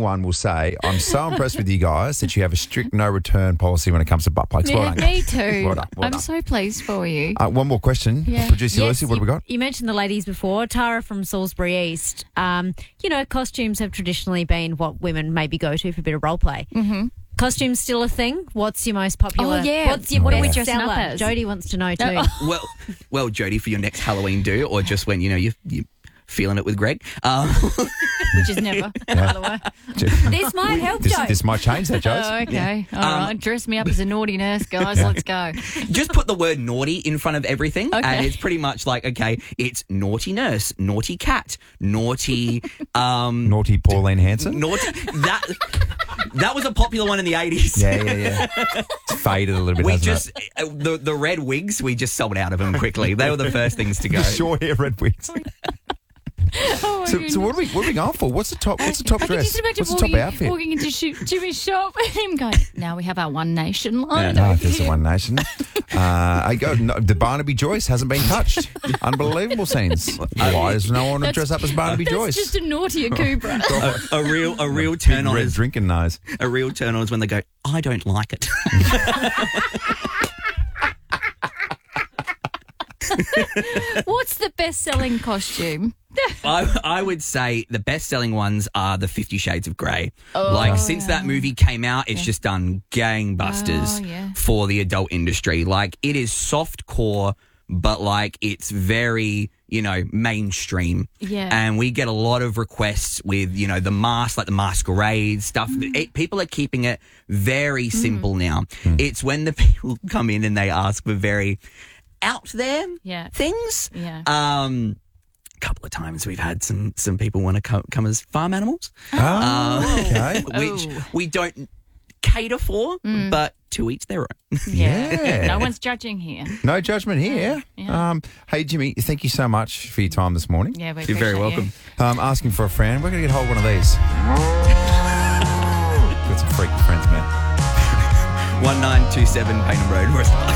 everyone will say, I'm so impressed with you guys that you have a strict no return policy when it comes to butt plugs. Well done, Me guys. too. Well done, well I'm done. so pleased for you. One more question. Producer Lucy, what have we got? You mentioned the ladies before. Tara from Salisbury East. Costumes have traditionally been what women maybe go to for a bit of role play. Mm-hmm. Costumes still a thing? What's your most popular? Oh, yeah. What's your What are we best dressing up seller? as? Jodie wants to know too. Well, Jodie, for your next Halloween do, or just when, you're feeling it with Greg. Which is never, by the way. This might help, This, Joe. this might change that, Joe. Oh, okay. All right. Dress me up as a naughty nurse, guys. Let's go. Just put the word naughty in front of everything, Okay. and it's pretty much like, okay, it's naughty nurse, naughty cat, naughty... Naughty Pauline Hanson. naughty... That was a popular one in the 80s. Yeah. It's faded a little bit, We hasn't just... The red wigs, we just sold out of them quickly. They were the first things to go. it? Short hair, red wigs. Oh, So what are we going for? What's the top dress? I can just imagine What's the top outfit? walking into Jimmy's shop and him going, now we have our One Nation line. No, over there's the here." One Nation. The Barnaby Joyce hasn't been touched. Unbelievable scenes. Why does no one dress up as Barnaby That's Joyce? just a naughtier Cobra. A real turn on Red is drinking nose. a real turn on is when they go, I don't like it. What's the best-selling costume? I would say the best-selling ones are the 50 Shades of Grey. Oh, Since that movie came out, it's just done gangbusters Oh, yeah. for the adult industry. Like, it is soft core, but it's very, mainstream. Yeah. And we get a lot of requests with, the mask, like the masquerade stuff. People are keeping it very simple now. It's when the people come in and they ask for very out there things. Yeah. Couple of times we've had some people want to come as farm animals, Okay. which we don't cater for, but to each their own. Yeah. No one's judging here. No judgment here. Yeah. Hey, Jimmy, thank you so much for your time this morning. Yeah, we You're very appreciate welcome. you. Asking for a friend. We're going to get hold of one of these. Got some freaky friends, man. 1927 Paynham Road, West.